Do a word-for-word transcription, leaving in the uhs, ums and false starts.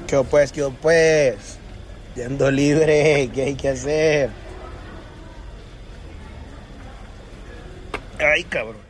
¿Qué pues, qué pues? Yendo libre, ¿qué hay que hacer? Ay, cabrón.